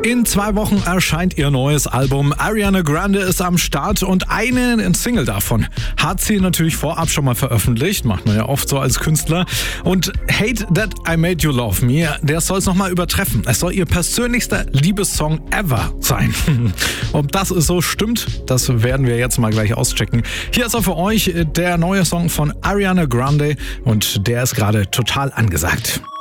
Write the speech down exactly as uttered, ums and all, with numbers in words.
In zwei Wochen erscheint ihr neues Album. Ariana Grande ist am Start und eine Single davon hat sie natürlich vorab schon mal veröffentlicht. Macht man ja oft so als Künstler. Und Hate That I Made You Love Me, der soll es nochmal übertreffen. Es soll ihr persönlichster Liebessong ever sein. Ob das so stimmt, das werden wir jetzt mal gleich auschecken. Hier ist auch für euch der neue Song von Ariana Grande und der ist gerade total angesagt.